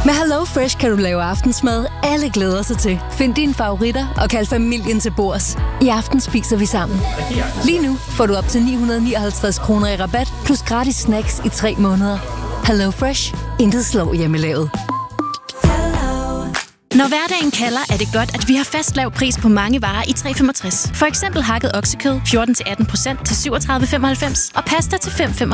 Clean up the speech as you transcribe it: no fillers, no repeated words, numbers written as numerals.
Med HelloFresh kan du lave aftensmad, alle glæder sig til. Find dine favoritter og kald familien til bords. I aften spiser vi sammen. Lige nu får du op til 959 kroner i rabat, plus gratis snacks i 3 måneder. HelloFresh. Intet slår hjemmelavet. Når hverdagen kalder, er det godt, at vi har fast lav pris på mange varer i 365. For eksempel hakket oksekød 14-18% til 37,95 og pasta til 5,95.